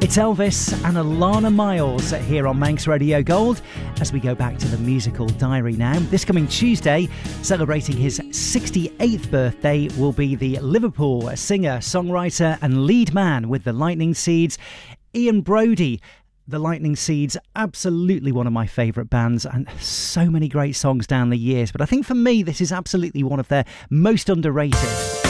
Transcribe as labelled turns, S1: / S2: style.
S1: It's Elvis and Alana Miles here on Manx Radio Gold as we go back to the musical diary now. This coming Tuesday, celebrating his 68th birthday, will be the Liverpool singer, songwriter and lead man with the Lightning Seeds, Ian Broudie. The Lightning Seeds, absolutely one of my favourite bands, and so many great songs down the years. But I think for me, this is absolutely one of their most underrated.